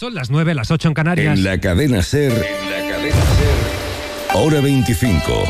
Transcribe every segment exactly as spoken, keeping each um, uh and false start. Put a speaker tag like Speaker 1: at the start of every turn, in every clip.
Speaker 1: Son las nueve, las ocho en Canarias.
Speaker 2: En la cadena SER, en la cadena SER, Hora veinticinco.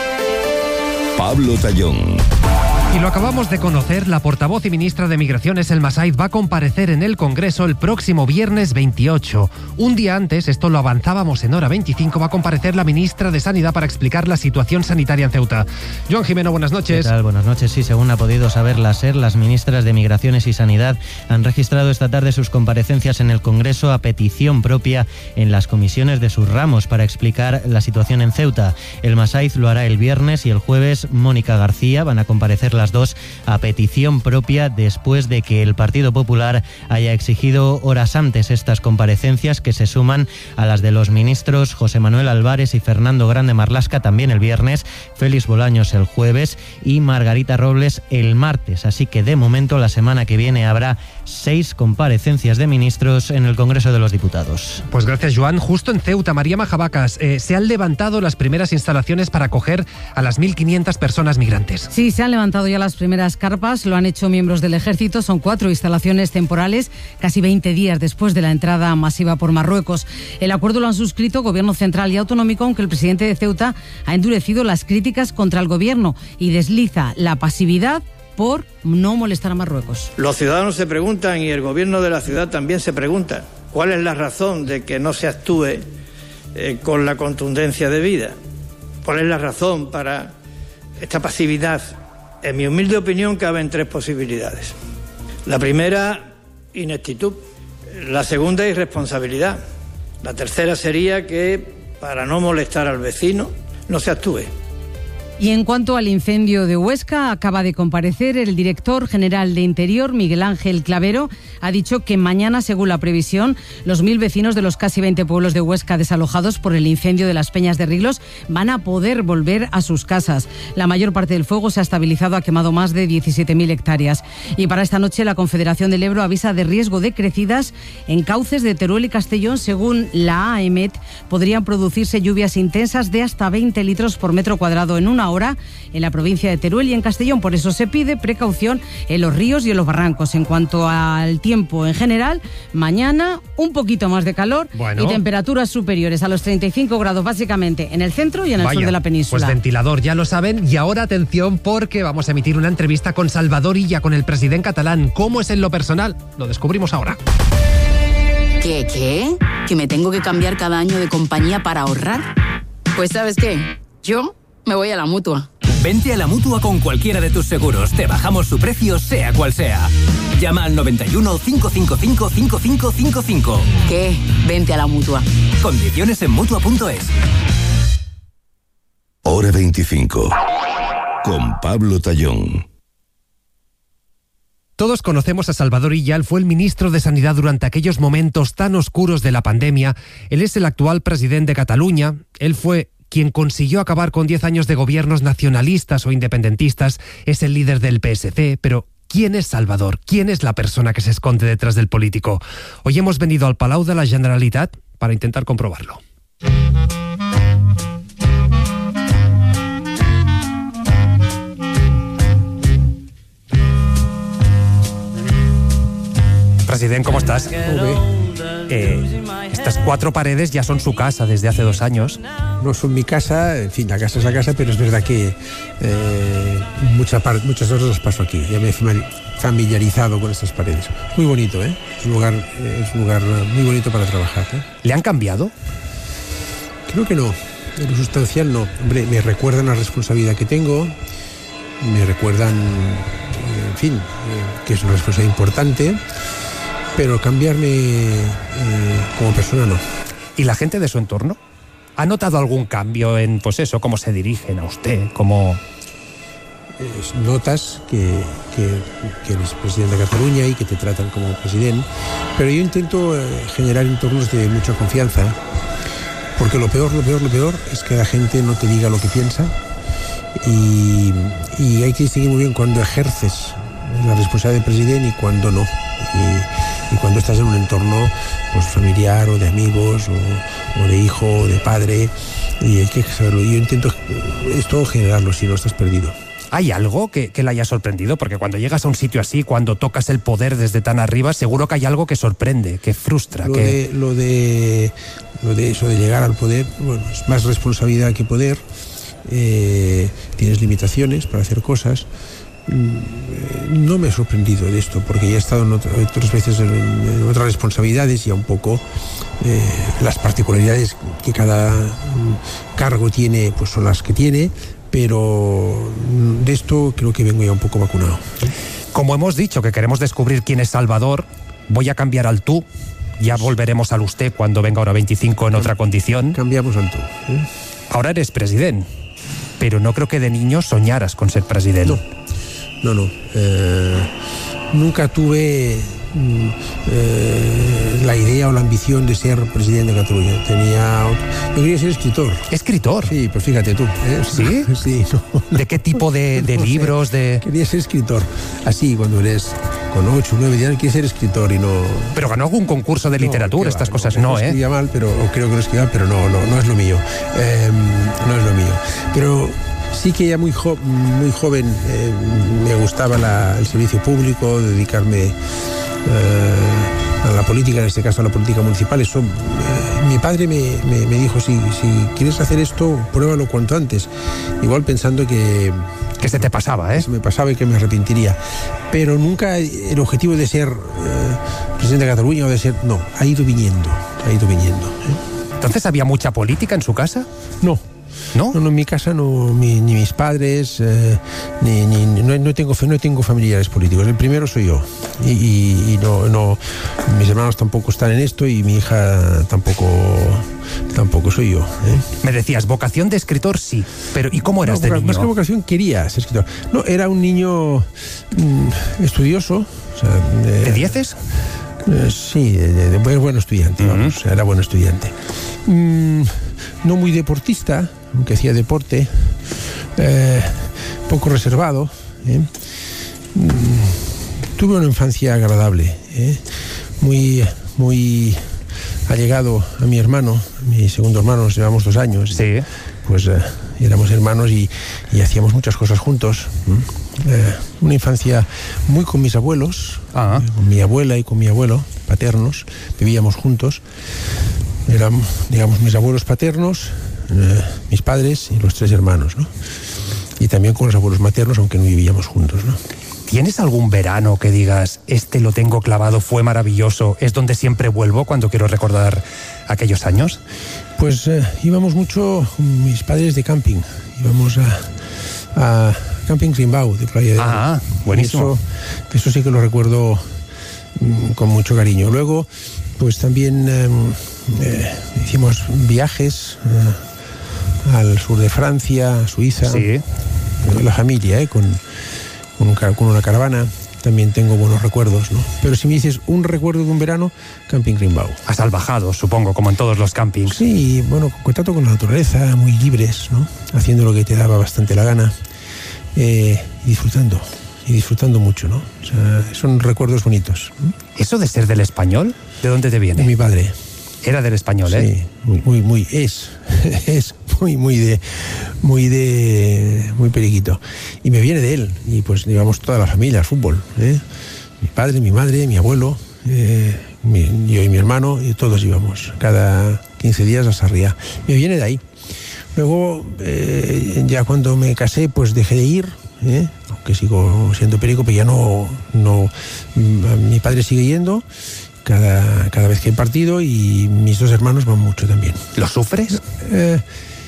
Speaker 2: Pablo Tallón.
Speaker 1: Y lo acabamos de conocer, la portavoz y ministra de Migraciones, Elma Saiz, va a comparecer en el Congreso el próximo viernes veintiocho. Un día antes, esto lo avanzábamos en Hora veinticinco, va a comparecer la ministra de Sanidad para explicar la situación sanitaria en Ceuta. Joan Jimeno, buenas noches.
Speaker 3: ¿Qué tal? Buenas noches. Sí, según ha podido saber la SER, las ministras de Migraciones y Sanidad han registrado esta tarde sus comparecencias en el Congreso a petición propia en las comisiones de sus ramos para explicar la situación en Ceuta. Elma Saiz lo hará el viernes y el jueves Mónica García van a comparecer las dos a petición propia después de que el Partido Popular haya exigido horas antes estas comparecencias, que se suman a las de los ministros José Manuel Álvarez y Fernando Grande Marlaska también el viernes, Félix Bolaños el jueves y Margarita Robles el martes. Así que de momento la semana que viene habrá seis comparecencias de ministros en el Congreso de los Diputados.
Speaker 1: Pues gracias, Joan. Justo en Ceuta, María Majabacas, eh, se han levantado las primeras instalaciones para acoger a las mil quinientas personas migrantes.
Speaker 4: Sí, se han levantado ya las primeras carpas, lo han hecho miembros del Ejército, son cuatro instalaciones temporales, casi veinte días después de la entrada masiva por Marruecos. El acuerdo lo han suscrito Gobierno Central y Autonómico, aunque el presidente de Ceuta ha endurecido las críticas contra el Gobierno y desliza la pasividad por no molestar a Marruecos.
Speaker 5: Los ciudadanos se preguntan, y el Gobierno de la ciudad también se pregunta, ¿cuál es la razón de que no se actúe eh, con la contundencia debida? ¿Cuál es la razón para esta pasividad? En mi humilde opinión caben tres posibilidades. La primera, ineptitud. La segunda, irresponsabilidad. La tercera sería que, para no molestar al vecino, no se actúe.
Speaker 4: Y en cuanto al incendio de Huesca, acaba de comparecer el director general de Interior, Miguel Ángel Clavero. Ha dicho que mañana, según la previsión, los mil vecinos de los casi veinte pueblos de Huesca desalojados por el incendio de las Peñas de Riglos van a poder volver a sus casas. La mayor parte del fuego se ha estabilizado, ha quemado más de diecisiete mil hectáreas. Y para esta noche la Confederación del Ebro avisa de riesgo de crecidas en cauces de Teruel y Castellón. Según la AEMET, podrían producirse lluvias intensas de hasta veinte litros por metro cuadrado en una hora en la provincia de Teruel y en Castellón. Por eso se pide precaución en los ríos y en los barrancos. En cuanto al tiempo en general, mañana un poquito más de calor, bueno, y temperaturas superiores a los treinta y cinco grados básicamente en el centro y en el
Speaker 1: Vaya,
Speaker 4: sur de la península.
Speaker 1: Pues ventilador, ya lo saben. Y ahora atención, porque vamos a emitir una entrevista con Salvador Illa, con el presidente catalán. ¿Cómo es en lo personal? Lo descubrimos ahora.
Speaker 6: ¿Qué, qué? ¿Que me tengo que cambiar cada año de compañía para ahorrar? Pues ¿sabes qué? Yo me voy a la Mutua.
Speaker 7: Vente a la Mutua con cualquiera de tus seguros. Te bajamos su precio, sea cual sea. Llama al noventa y uno, cinco cinco cinco, cinco cinco cinco cinco.
Speaker 6: ¿Qué? Vente a la Mutua.
Speaker 7: Condiciones en Mutua punto es.
Speaker 2: Hora veinticinco. Con Pablo Tallón.
Speaker 1: Todos conocemos a Salvador Illa. Él fue el ministro de Sanidad durante aquellos momentos tan oscuros de la pandemia. Él es el actual presidente de Cataluña. Él fue quien consiguió acabar con diez años de gobiernos nacionalistas o independentistas. Es el líder del P S C, pero ¿quién es Salvador? ¿Quién es la persona que se esconde detrás del político? Hoy hemos venido al Palau de la Generalitat para intentar comprobarlo. Presidente, ¿cómo estás? Eh, estas cuatro paredes ya son su casa desde hace dos años.
Speaker 8: No son mi casa, en fin, la casa es la casa, pero es verdad que eh, mucha par, muchas horas las paso aquí. Ya me he familiarizado con estas paredes. Muy bonito, ¿eh? Es un lugar, eh, es un lugar muy bonito para trabajar, ¿eh?
Speaker 1: ¿Le han cambiado?
Speaker 8: Creo que no. En lo sustancial no. Hombre, me recuerdan la responsabilidad que tengo, me recuerdan, eh, en fin, eh, que es una responsabilidad importante. Pero cambiarme eh, como persona no.
Speaker 1: ¿Y la gente de su entorno? ¿Ha notado algún cambio en, pues eso, cómo se dirigen a usted? ¿Cómo...?
Speaker 8: Eh, notas que, que, que eres presidente de Cataluña y que te tratan como presidente. Pero yo intento eh, generar entornos de mucha confianza. Porque lo peor, lo peor, lo peor es que la gente no te diga lo que piensa. Y, y hay que distinguir muy bien cuando ejerces la responsabilidad de presidente y cuando no. Y, y cuando estás en un entorno pues, familiar o de amigos o, o de hijo o de padre, y hay que saberlo. Yo intento esto generarlo, si no estás perdido.
Speaker 1: ¿Hay algo que, que le haya sorprendido? Porque cuando llegas a un sitio así, cuando tocas el poder desde tan arriba, seguro que hay algo que sorprende, que frustra.
Speaker 8: Lo,
Speaker 1: que...
Speaker 8: de, lo, de, lo de eso de llegar al poder, bueno, es más responsabilidad que poder. Eh, tienes limitaciones para hacer cosas. No me he sorprendido de esto porque ya he estado en otra, otras veces en, en otras responsabilidades y un poco eh, las particularidades que cada cargo tiene pues son las que tiene, pero de esto creo que vengo ya un poco vacunado.
Speaker 1: Como hemos dicho que queremos descubrir quién es Salvador, voy a cambiar al tú. Ya volveremos al usted cuando venga Hora veinticinco en otra condición.
Speaker 8: Cambiamos al tú, ¿eh?
Speaker 1: Ahora eres presidente, pero no creo que de niño soñaras con ser presidente.
Speaker 8: No. No, no. Eh, nunca tuve eh, la idea o la ambición de ser presidente de Cataluña. Tenía... Yo quería ser escritor.
Speaker 1: ¿Escritor?
Speaker 8: Sí, pues fíjate tú. ¿eh?
Speaker 1: ¿Sí?
Speaker 8: Sí. No.
Speaker 1: ¿De qué tipo de, de no libros?
Speaker 8: Sé.
Speaker 1: De...
Speaker 8: Quería ser escritor. Así, cuando eres con ocho, nueve años, quieres ser escritor y no...
Speaker 1: ¿Pero ganó algún concurso de literatura? No, estas va, cosas no, no ¿eh?
Speaker 8: Escribía mal, pero, o creo que lo escribía, pero no, no, no es lo mío. Eh, no es lo mío. Pero... Sí que ya muy, jo muy joven eh, me gustaba la, el servicio público, dedicarme eh, a la política, en este caso a la política municipal. Eso, eh, mi padre me, me, me dijo, si, si quieres hacer esto, pruébalo cuanto antes. Igual pensando que...
Speaker 1: Que se te pasaba, ¿eh?
Speaker 8: Se me pasaba y que me arrepentiría. Pero nunca el objetivo de ser eh, presidente de Cataluña o de ser... No, ha ido viniendo, ha ido viniendo. ¿eh?
Speaker 1: ¿Entonces había mucha política en su casa?
Speaker 8: No.
Speaker 1: ¿No?
Speaker 8: No, no, en mi casa no, mi, ni mis padres, eh, ni, ni no, no, tengo, no tengo familiares políticos. El primero soy yo. Y, y, y no, no, mis hermanos tampoco están en esto y mi hija tampoco, tampoco soy yo. ¿eh?
Speaker 1: Me decías, vocación de escritor sí, pero ¿y cómo eras
Speaker 8: no,
Speaker 1: de niño?
Speaker 8: Más que vocación, quería ser escritor. No, era un niño mmm, estudioso. O sea,
Speaker 1: eh, ¿De dieces?
Speaker 8: Eh, sí, de, de, de buen, buen estudiante, uh-huh. vamos, o sea, era buen estudiante. Mm, no muy deportista, aunque hacía deporte, eh, poco reservado. ¿eh? Mm, tuve una infancia agradable, ¿eh? muy, muy allegado a mi hermano, mi segundo hermano, nos llevamos dos años.
Speaker 1: Sí.
Speaker 8: Pues eh, éramos hermanos y, y hacíamos muchas cosas juntos. Eh, una infancia muy con mis abuelos,
Speaker 1: ah.
Speaker 8: eh, con mi abuela y con mi abuelo paternos, vivíamos juntos. Eran, digamos, mis abuelos paternos, eh, mis padres y los tres hermanos, ¿no? Y también con los abuelos maternos, aunque no vivíamos juntos, ¿no?
Speaker 1: ¿Tienes algún verano que digas, este lo tengo clavado, fue maravilloso, es donde siempre vuelvo cuando quiero recordar aquellos años?
Speaker 8: Pues eh, íbamos mucho, mis padres de camping, íbamos a, a Camping Rimbau, de Playa de Oro.
Speaker 1: Ah, buenísimo.
Speaker 8: Eso, eso sí que lo recuerdo mm, con mucho cariño. Luego, pues también eh, eh, hicimos viajes eh, al sur de Francia, a Suiza,
Speaker 1: sí.
Speaker 8: La familia, eh, con, con, un, con una caravana. También tengo buenos recuerdos, ¿no? Pero si me dices un recuerdo de un verano, Camping Rimbau.
Speaker 1: A salvajados, supongo, como en todos los campings.
Speaker 8: Sí, bueno, contacto con la naturaleza, muy libres, ¿no? Haciendo lo que te daba bastante la gana, eh, y disfrutando, y disfrutando mucho, ¿no? O sea, son recuerdos bonitos.
Speaker 1: ¿Eso de ser del Español, de dónde te viene?
Speaker 8: De mi padre.
Speaker 1: Era del Español, ¿eh?
Speaker 8: Sí, muy, muy, muy, es, es muy, muy de, muy de, muy periquito. Y me viene de él, y pues llevamos toda la familia al fútbol, ¿eh? Mi padre, mi madre, mi abuelo, eh, mi, yo y mi hermano, y todos íbamos cada quince días a Sarriá. Me viene de ahí. Luego, eh, ya cuando me casé, pues dejé de ir, ¿eh? Aunque sigo siendo perico, pero ya no, no, mi padre sigue yendo. Cada, cada vez que hay partido y mis dos hermanos van mucho también.
Speaker 1: ¿Lo sufres?
Speaker 8: Eh,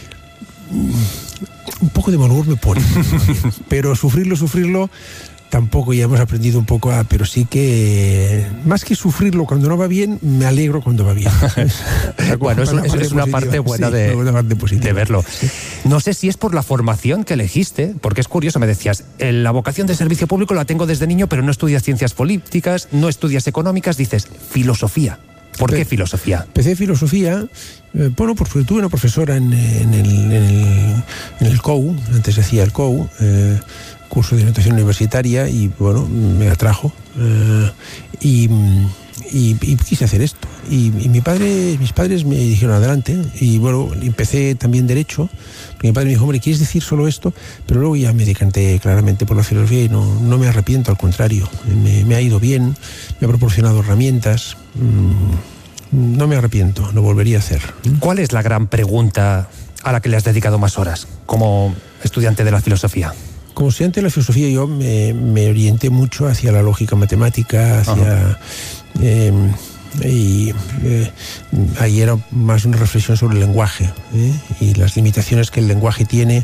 Speaker 8: un poco de mal humor me pone. Pero sufrirlo, sufrirlo, tampoco ya hemos aprendido un poco a... Pero sí que, más que sufrirlo cuando no va bien, me alegro cuando va bien.
Speaker 1: Bueno, eso, eso es una parte buena, sí, de, una parte de verlo. Sí. No sé si es por la formación que elegiste, porque es curioso, me decías, la vocación de servicio público la tengo desde niño, pero no estudias ciencias políticas, no estudias económicas, dices, filosofía. ¿Por qué filosofía?
Speaker 8: Empecé filosofía, eh, bueno, porque tuve una profesora en, en, el, en, el, en el C O U, antes hacía el C O U, eh, curso de orientación universitaria, y bueno, me atrajo. Eh, y, y, y quise hacer esto. Y, y mi padre, mis padres me dijeron adelante, y bueno, empecé también Derecho. Mi padre me dijo, hombre, ¿quieres decir solo esto? Pero luego ya me decanté claramente por la filosofía y no, no me arrepiento, al contrario. Me, me ha ido bien, me ha proporcionado herramientas. Mmm, no me arrepiento, lo volvería a hacer.
Speaker 1: ¿Cuál es la gran pregunta a la que le has dedicado más horas como estudiante de la filosofía?
Speaker 8: Como estudiante de la filosofía yo me, me orienté mucho hacia la lógica matemática, hacia... Eh, y eh, ahí era más una reflexión sobre el lenguaje ¿eh? y las limitaciones que el lenguaje tiene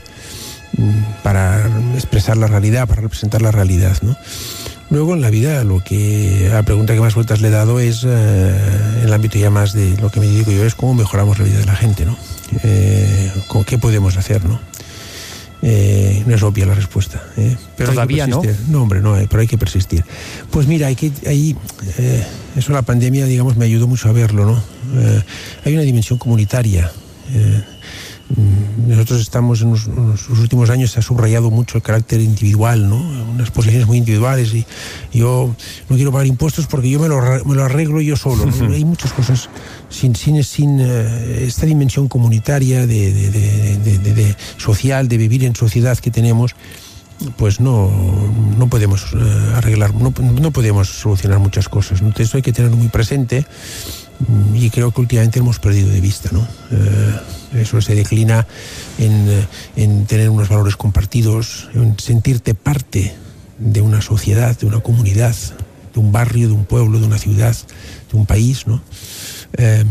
Speaker 8: para expresar la realidad, para representar la realidad, ¿no? Luego en la vida lo que la pregunta que más vueltas le he dado es eh, en el ámbito ya más de lo que me dedico yo es cómo mejoramos la vida de la gente, ¿no? Eh, ¿con qué podemos hacer, no? Eh, no es obvia la respuesta. ¿eh? Pero
Speaker 1: todavía no.
Speaker 8: No, hombre, no, pero hay que persistir. Pues mira, hay que, ahí, eh, eso la pandemia, digamos, me ayudó mucho a verlo, ¿no? Eh, hay una dimensión comunitaria. Eh, nosotros estamos en los, en los últimos años se ha subrayado mucho el carácter individual, ¿no? Unas posiciones muy individuales y yo no quiero pagar impuestos porque yo me lo, me lo arreglo yo solo, ¿no? Hay muchas cosas sin, sin, sin uh, esta dimensión comunitaria de, de, de, de, de, de social, de vivir en sociedad que tenemos, pues no, no podemos uh, arreglar, no, no podemos solucionar muchas cosas, ¿no? Entonces eso hay que tenerlo muy presente. Y creo que últimamente hemos perdido de vista, ¿no? Eh, eso se declina en, en tener unos valores compartidos, en sentirte parte de una sociedad, de una comunidad, de un barrio, de un pueblo, de una ciudad, de un país, ¿no? Eh,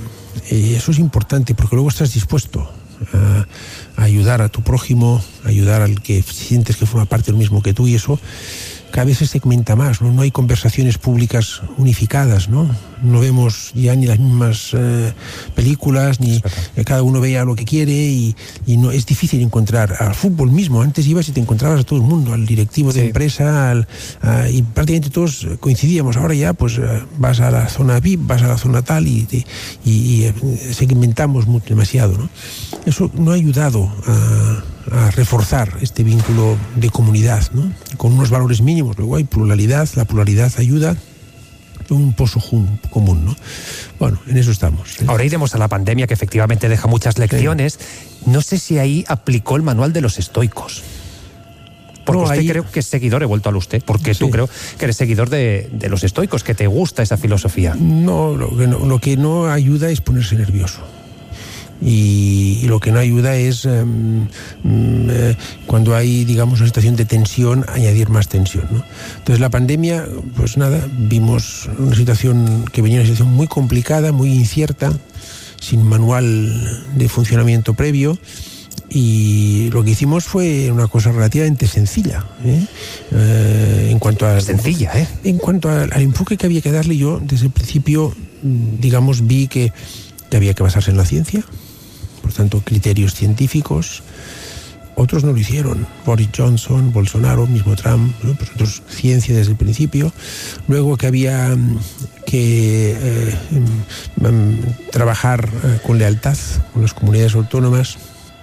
Speaker 8: y eso es importante porque luego estás dispuesto a, a ayudar a tu prójimo, a ayudar al que sientes que forma parte del mismo que tú, y eso cada vez se segmenta más, ¿no? No hay conversaciones públicas unificadas, ¿no? No vemos ya ni las mismas eh, películas, ni eh, cada uno veía lo que quiere y, y no es difícil encontrar al fútbol mismo. Antes ibas y te encontrabas a todo el mundo, al directivo sí. de empresa, al, a, y prácticamente todos coincidíamos. Ahora ya, pues vas a la zona V I P, vas a la zona tal y, y, y, y segmentamos mucho, demasiado, ¿no? Eso no ha ayudado a a reforzar este vínculo de comunidad, ¿no? Con unos valores mínimos. Luego hay pluralidad, la pluralidad ayuda a un pozo común, ¿no? Bueno, en eso estamos. ¿eh?
Speaker 1: Ahora iremos a la pandemia, que efectivamente deja muchas lecciones. Sí. No sé si ahí aplicó el manual de los estoicos. Porque no, usted ahí... creo que es seguidor, he vuelto a usted, porque sí. tú creo que eres seguidor de, de los estoicos, que te gusta esa filosofía.
Speaker 8: No, lo que no, lo que no ayuda es ponerse nervioso. Y, y lo que no ayuda es eh, eh, cuando hay, digamos, una situación de tensión, añadir más tensión, ¿no? Entonces la pandemia, pues nada, vimos una situación que venía una situación muy complicada, muy incierta, sin manual de funcionamiento previo, y lo que hicimos fue una cosa relativamente sencilla, ¿eh? Eh, en cuanto a
Speaker 1: sencilla, ¿eh?
Speaker 8: En cuanto a, al enfoque que había que darle, yo desde el principio, digamos, vi que, que había que basarse en la ciencia. Por tanto, criterios científicos. Otros no lo hicieron. Boris Johnson, Bolsonaro, mismo Trump, ¿no? Pues otros, ciencia desde el principio. Luego que había que eh, um, trabajar eh, con lealtad con las comunidades autónomas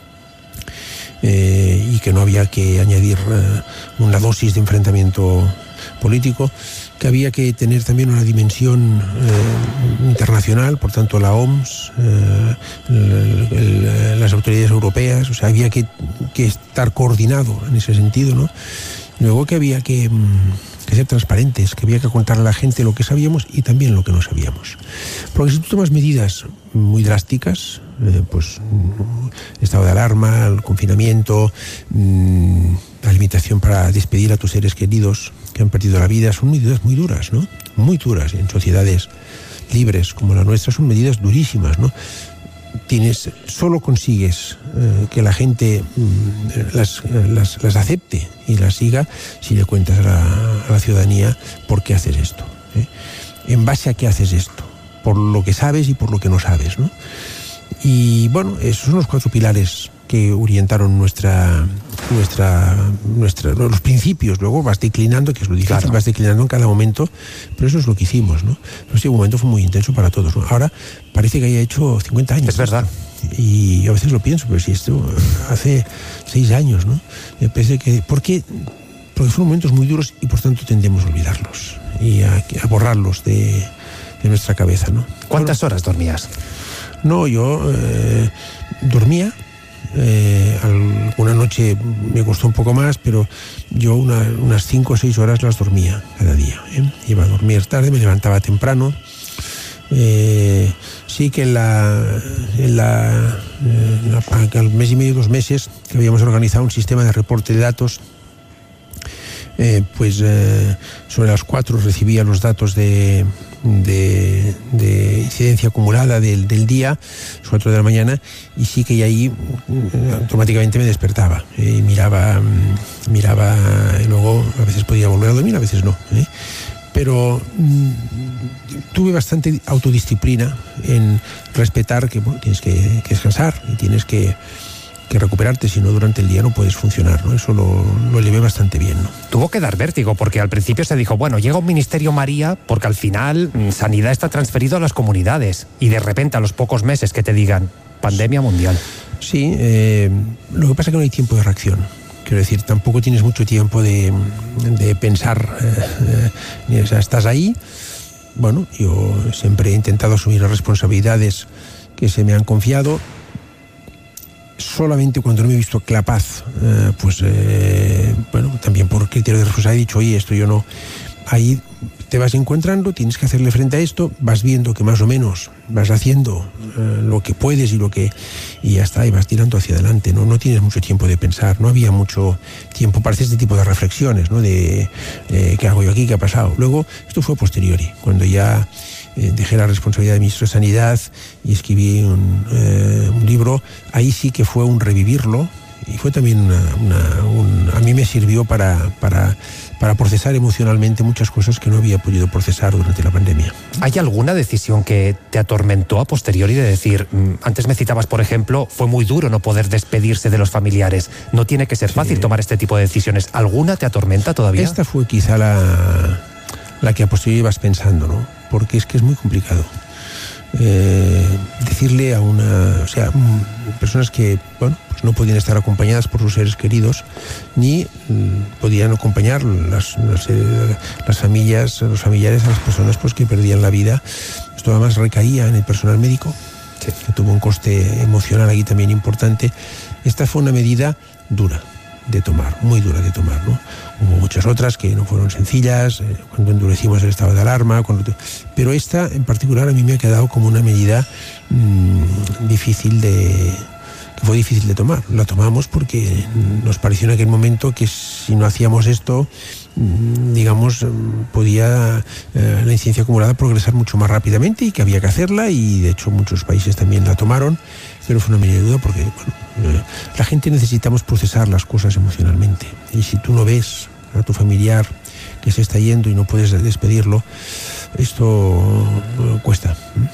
Speaker 8: eh, y que no había que añadir eh, una dosis de enfrentamiento político, que había que tener también una dimensión eh, internacional, por tanto la O M S, eh, el, el, las autoridades europeas, o sea, había que, que estar coordinado en ese sentido, ¿no? Luego que había que, que ser transparentes, que había que contar a la gente lo que sabíamos y también lo que no sabíamos. Porque si tú tomas medidas muy drásticas, eh, pues estado de alarma, el confinamiento, mmm, la limitación para despedir a tus seres queridos que han perdido la vida, son medidas muy duras, ¿no? Muy duras. En sociedades libres como la nuestra son medidas durísimas, ¿no? Tienes, solo consigues eh, que la gente mm, las, las, las acepte y las siga si le cuentas a la, a la ciudadanía por qué haces esto, ¿eh? En base a qué haces esto, por lo que sabes y por lo que no sabes, ¿no? Y bueno, esos son los cuatro pilares que orientaron nuestra, nuestra, nuestra, los principios. Luego vas declinando, que es lo difícil, claro. Vas declinando en cada momento, pero eso es lo que hicimos, ¿no? Pero ese momento fue muy intenso para todos, ¿no? Ahora parece que haya hecho cincuenta años.
Speaker 1: Es verdad.
Speaker 8: Y a veces lo pienso, pero si esto hace seis años, ¿no? Me parece que... ¿Por qué? Porque fueron momentos muy duros y por tanto tendemos a olvidarlos y a, a borrarlos de... en nuestra cabeza, ¿no?
Speaker 1: ¿Cuántas horas dormías?
Speaker 8: No, yo eh, dormía. Eh, alguna noche me costó un poco más, pero yo una, unas cinco o seis horas las dormía cada día, ¿eh? Iba a dormir tarde, me levantaba temprano. Eh, sí que en la, en la, en la al mes y medio, dos meses, que habíamos organizado un sistema de reporte de datos, eh, pues eh, sobre las cuatro recibía los datos de, de, de incidencia acumulada del, del día, a las cuatro de la mañana, y sí que ahí eh, automáticamente me despertaba, eh, y miraba, miraba, y luego a veces podía volver a dormir, a veces no, ¿eh? Pero mmm, tuve bastante autodisciplina en respetar que, bueno, tienes que, que descansar y tienes que, que recuperarte, si no durante el día no puedes funcionar, ¿no? Eso lo, lo llevé bastante bien, ¿no?
Speaker 1: Tuvo que dar vértigo, porque al principio se dijo, bueno, llega un Ministerio María, porque al final mmm, Sanidad está transferido a las comunidades, y de repente a los pocos meses que te digan, pandemia mundial.
Speaker 8: Sí, eh, lo que pasa es que no hay tiempo de reacción. Quiero decir, tampoco tienes mucho tiempo de, de pensar, eh, eh, o sea, estás ahí. Bueno, yo siempre he intentado asumir las responsabilidades que se me han confiado. Solamente cuando no me he visto capaz, eh, pues, eh, bueno, también por criterio de responsabilidad he dicho, oye, esto yo no... Ahí te vas encontrando, tienes que hacerle frente a esto, vas viendo que más o menos vas haciendo eh, lo que puedes y lo que y ya está, y vas tirando hacia adelante, no no tienes mucho tiempo de pensar, no había mucho tiempo para este tipo de reflexiones, ¿no? De eh, ¿qué hago yo aquí? ¿Qué ha pasado? Luego, esto fue a posteriori, cuando ya eh, dejé la responsabilidad de ministro de Sanidad y escribí un, eh, un libro, ahí sí que fue un revivirlo, y fue también una, una, un, a mí me sirvió para, para, para procesar emocionalmente muchas cosas que no había podido procesar durante la pandemia.
Speaker 1: ¿Hay alguna decisión que te atormentó a posteriori de decir, antes me citabas, por ejemplo, fue muy duro no poder despedirse de los familiares, no tiene que ser fácil sí. tomar este tipo de decisiones? ¿Alguna te atormenta todavía?
Speaker 8: Esta fue quizá la, la que a posteriori vas pensando, ¿no? Porque es que es muy complicado. Eh, decirle a una, o sea, personas que, bueno, pues no podían estar acompañadas por sus seres queridos, ni mm, podían acompañar las, las, eh, las familias, los familiares a las personas pues que perdían la vida. Esto además recaía en el personal médico, sí. que tuvo un coste emocional aquí también importante. Esta fue una medida dura de tomar, muy dura de tomar, ¿no? Hubo muchas otras que no fueron sencillas, eh, cuando endurecimos el estado de alarma, cuando te... pero esta en particular a mí me ha quedado como una medida mmm, difícil de... que fue difícil de tomar. La tomamos porque nos pareció en aquel momento que si no hacíamos esto, mmm, digamos, podía eh, la incidencia acumulada progresar mucho más rápidamente y que había que hacerla, y de hecho muchos países también la tomaron, pero fue una medida duda porque, bueno, eh, la gente necesitamos procesar las cosas emocionalmente, y si tú no ves a tu familiar que se está yendo y no puedes despedirlo, esto eh, cuesta.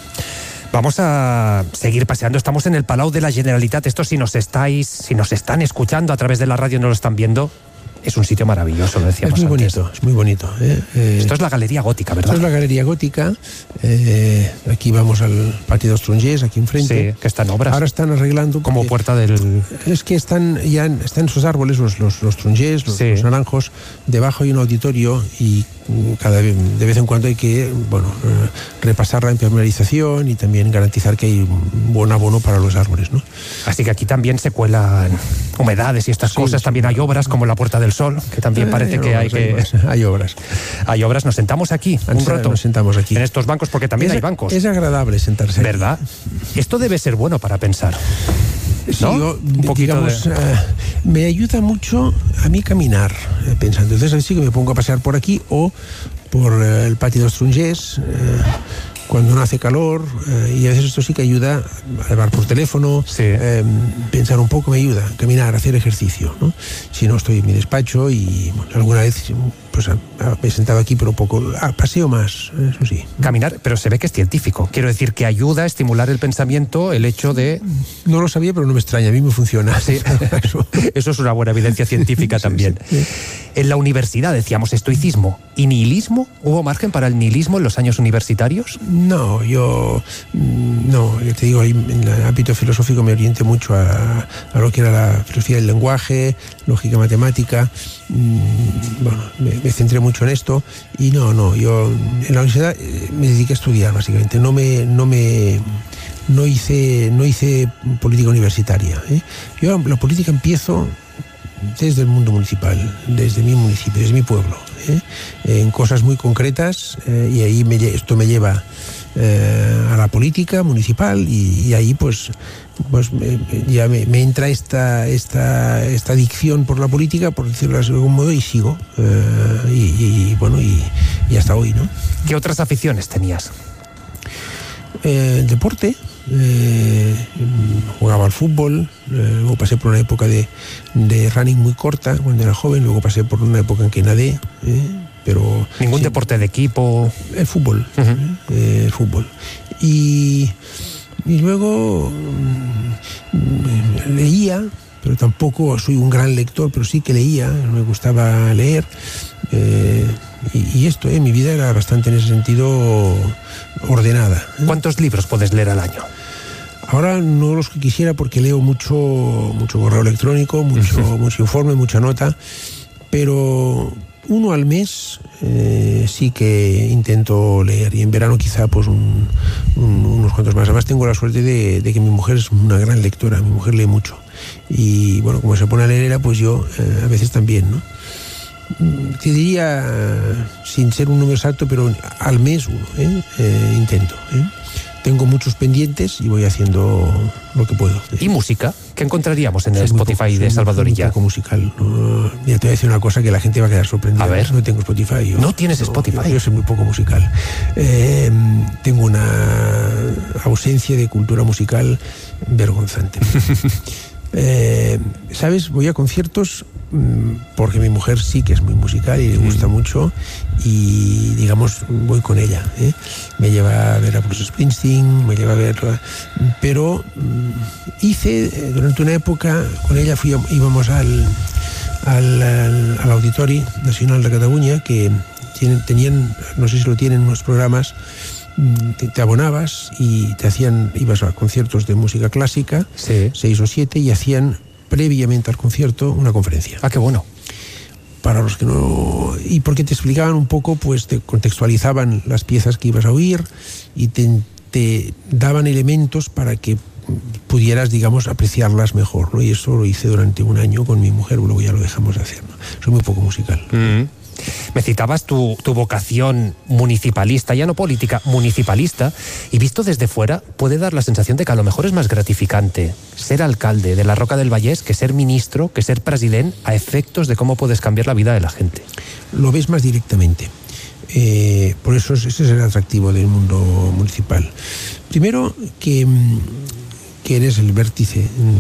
Speaker 1: Vamos a seguir paseando. Estamos en el Palau de la Generalitat. Esto, si nos estáis, si nos están escuchando a través de la radio, no lo están viendo, es un sitio maravilloso, lo decíamos
Speaker 8: antes. Es muy
Speaker 1: antes.
Speaker 8: bonito, es muy bonito. ¿eh? Eh,
Speaker 1: esto es la Galería Gótica, ¿verdad?
Speaker 8: Esto es la Galería Gótica. Eh, aquí vamos al Patio dels Trongers, aquí enfrente.
Speaker 1: Sí, que está en obras.
Speaker 8: Ahora están arreglando.
Speaker 1: Como puerta del...
Speaker 8: Es que están ya están esos árboles, los, los, los Trongers, los, sí. los naranjos. Debajo hay un auditorio y cada vez, de vez en cuando hay que, bueno, eh, repasar la impermeabilización y también garantizar que hay un buen abono para los árboles, ¿no?
Speaker 1: Así que aquí también se cuelan humedades y estas sí, cosas. Sí, también hay obras como la Puerta del Sol, que también eh, parece que hay que...
Speaker 8: Hay obras.
Speaker 1: Hay obras. Nos sentamos aquí un rato.
Speaker 8: Nos sentamos aquí.
Speaker 1: En estos bancos, porque también
Speaker 8: es,
Speaker 1: hay bancos.
Speaker 8: Es agradable sentarse aquí.
Speaker 1: ¿Verdad? Esto debe ser bueno para pensar.
Speaker 8: Sí,
Speaker 1: ¿no?
Speaker 8: yo,
Speaker 1: un poquito
Speaker 8: digamos,
Speaker 1: de...
Speaker 8: uh, me ayuda mucho a mí caminar, eh, pensando. Entonces así que me pongo a pasear por aquí o por uh, el Patio dels Trongers, uh, cuando no hace calor, uh, y a veces esto sí que ayuda a hablar por teléfono,
Speaker 1: sí.
Speaker 8: eh, pensar un poco me ayuda, caminar, hacer ejercicio, ¿no? Si no estoy en mi despacho y bueno, alguna vez pues me he sentado aquí, pero poco, ah, paseo más, eso sí.
Speaker 1: Caminar, pero se ve que es científico. Quiero decir que ayuda a estimular el pensamiento, el hecho de...
Speaker 8: No lo sabía, pero no me extraña, a mí me funciona.
Speaker 1: Sí. Eso es una buena evidencia científica también. Sí, sí. En la universidad decíamos estoicismo. ¿Y nihilismo? ¿Hubo margen para el nihilismo en los años universitarios?
Speaker 8: No, yo no, yo te digo, en el ámbito filosófico me orienté mucho a, a lo que era la filosofía del lenguaje, lógica matemática. Bueno, me, me centré mucho en esto y no, no, yo en la universidad me dediqué a estudiar básicamente. No me, no me, no hice, no hice política universitaria, ¿eh? Yo la política empiezo desde el mundo municipal, desde mi municipio, desde mi pueblo, ¿eh? En cosas muy concretas, eh, y ahí me, esto me lleva eh, a la política municipal y, y ahí pues, pues me, ya me, me entra esta, esta, esta adicción por la política, por decirlo de algún modo, y sigo, eh, y, y bueno, y, y hasta hoy, ¿no?
Speaker 1: ¿Qué otras aficiones tenías?
Speaker 8: Eh, el deporte. Eh, jugaba al fútbol, eh, luego pasé por una época de, de running muy corta cuando era joven, luego pasé por una época en que nadé, eh, pero...
Speaker 1: ¿Ningún
Speaker 8: sí,
Speaker 1: deporte de equipo?
Speaker 8: El fútbol, uh-huh. eh, el fútbol. Y, y luego mm, leía, pero tampoco soy un gran lector, pero sí que leía, me gustaba leer. Eh, y, y esto, eh, mi vida era bastante en ese sentido ordenada, ¿eh?
Speaker 1: ¿Cuántos libros puedes leer al año?
Speaker 8: Ahora no los que quisiera porque leo mucho, mucho correo electrónico, mucho, uh-huh. mucho informe, mucha nota, pero uno al mes eh, sí que intento leer, y en verano quizá pues un, un, unos cuantos más. Además tengo la suerte de, de que mi mujer es una gran lectora, mi mujer lee mucho y bueno, como se pone a leer, pues yo eh, a veces también, ¿no? Te diría, sin ser un número exacto, pero al mes uno, ¿eh? Eh, intento, ¿eh? Tengo muchos pendientes y voy haciendo lo que puedo.
Speaker 1: ¿Y música? ¿Qué encontraríamos en
Speaker 8: soy
Speaker 1: el Spotify
Speaker 8: poco,
Speaker 1: de Salvador Illa?
Speaker 8: Un poco musical. No, mira, te voy a decir una cosa que la gente va a quedar sorprendida.
Speaker 1: A ver.
Speaker 8: No tengo Spotify. Yo,
Speaker 1: ¿No tienes Spotify?
Speaker 8: Yo, yo soy muy poco musical. Eh, tengo una ausencia de cultura musical vergonzante. eh, ¿Sabes? Voy a conciertos porque mi mujer sí que es muy musical y le gusta mm. mucho, y digamos voy con ella, ¿eh? Me lleva a ver a Bruce Springsteen, me lleva a ver, pero hice durante una época con ella, fui, íbamos al al, al, al Auditori Nacional de Cataluña, que tienen, tenían, no sé si lo tienen, unos programas. Te, te abonabas y te hacían, ibas a conciertos de música clásica, sí. seis o siete, y hacían previamente al concierto una conferencia.
Speaker 1: Ah, qué bueno.
Speaker 8: Para los que no... Y porque te explicaban un poco, pues te contextualizaban las piezas que ibas a oír y te, te daban elementos para que pudieras, digamos, apreciarlas mejor, ¿no? Y eso lo hice durante un año con mi mujer, luego ya lo dejamos de hacer, ¿no? Soy muy poco musical.
Speaker 1: Mm. Me citabas tu, tu vocación municipalista, ya no política, municipalista, y visto desde fuera puede dar la sensación de que a lo mejor es más gratificante ser alcalde de la Roca del Vallès que ser ministro, que ser presidente, a efectos de cómo puedes cambiar la vida de la gente.
Speaker 8: Lo ves más directamente. Eh, por eso ese es el atractivo del mundo municipal. Primero, que, que eres el vértice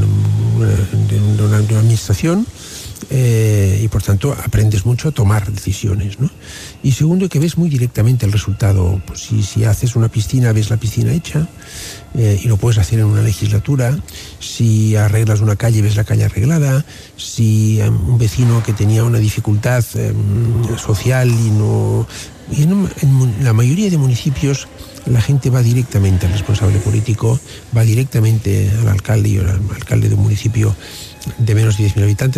Speaker 8: de una, de una, de una administración. Eh, y por tanto aprendes mucho a tomar decisiones, ¿no? Y segundo, que ves muy directamente el resultado. Pues si, si haces una piscina, ves la piscina hecha, eh, y lo puedes hacer en una legislatura. Si arreglas una calle, ves la calle arreglada. Si um, un vecino que tenía una dificultad um, social y no... Y en, en la mayoría de municipios la gente va directamente al responsable político, va directamente al alcalde y al alcalde de un municipio de menos de diez mil habitantes.